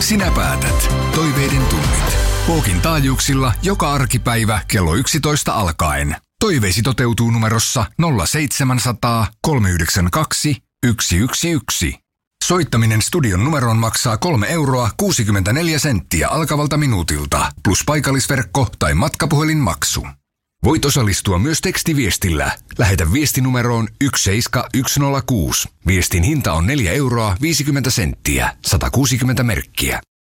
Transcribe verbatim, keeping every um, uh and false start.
Sinä päätät. Toiveiden tunnit. Pookin taajuuksilla joka arkipäivä kello yksitoista alkaen. Toiveisi toteutuu numerossa nolla seitsemänsataa kolmeyhdeksänkymmentäkaksi yksi yksi yksi. Soittaminen studion numeroon maksaa kolme euroa kuusikymmentäneljä senttiä alkavalta minuutilta, plus paikallisverkko tai matkapuhelinmaksu. Voit osallistua myös tekstiviestillä. Lähetä viestinumeroon yksi seitsemän yksi nolla kuusi. Viestin hinta on neljä euroa viisikymmentä senttiä, sata kuusikymmentä merkkiä.